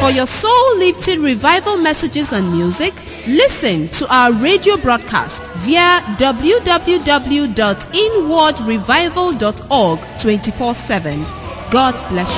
For your soul-lifting revival messages and music, listen to our radio broadcast via www.inwardrevival.org 24/7. God bless you.